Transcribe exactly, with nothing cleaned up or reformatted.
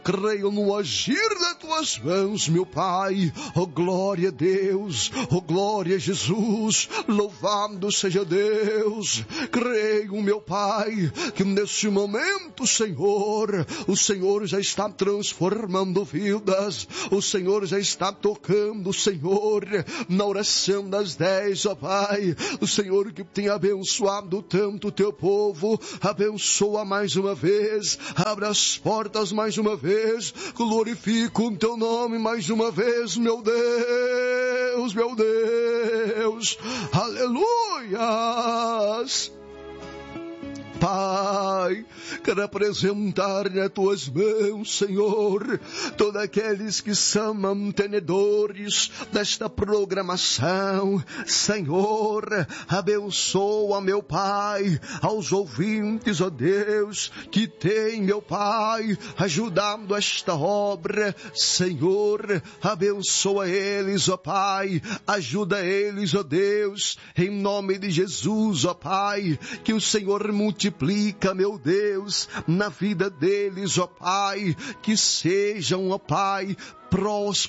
Creio no agir das tuas mãos, meu Pai. Oh, glória a Deus. Oh, glória a Jesus. Louvado seja Deus. Creio, meu Pai, que neste momento, Senhor, o Senhor já está transformando vidas. O Senhor já está tocando, Senhor, na oração das dez, ó Pai. O Senhor que tem abençoado tanto o teu povo, abençoa mais uma vez. Abra as portas mais uma vez. Glorifico o teu nome mais uma vez, meu Deus, meu Deus, aleluias. Pai, quero apresentar nas tuas mãos, Senhor, todos aqueles que são mantenedores desta programação. Senhor, abençoa, meu Pai, aos ouvintes, ó Deus, que tem, meu Pai, ajudado esta obra. Senhor, abençoa eles, ó Pai, ajuda eles, ó Deus, em nome de Jesus, ó Pai, que o Senhor multiplique Multiplica, meu Deus, na vida deles, ó Pai, que sejam, ó Pai, prósperos